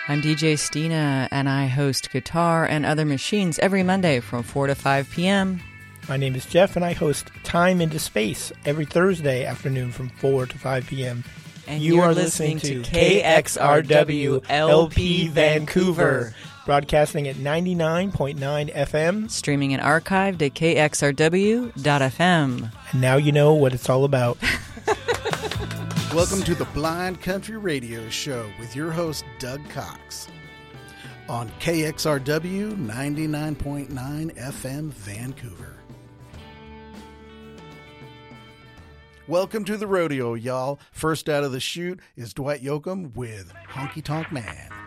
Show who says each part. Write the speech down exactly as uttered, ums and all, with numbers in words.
Speaker 1: I'm D J Stina, and I host Guitar and Other Machines every Monday from four to five p.m.
Speaker 2: My name is Jeff, and I host Time into Space every Thursday afternoon from four to five p.m.
Speaker 1: And
Speaker 2: you
Speaker 1: you're
Speaker 2: are
Speaker 1: listening,
Speaker 2: listening
Speaker 1: to
Speaker 2: to
Speaker 1: K X R W L P Vancouver,
Speaker 2: broadcasting at ninety-nine point nine F M,
Speaker 1: streaming and archived at K X R W dot F M.
Speaker 2: And now you know what it's all about.
Speaker 3: Welcome to the Blind Country Radio Show with your host, Doug Cox, on K X R W ninety-nine point nine F M, Vancouver. Welcome to the rodeo, y'all. First out of the chute is Dwight Yoakam with Honky Tonk Man.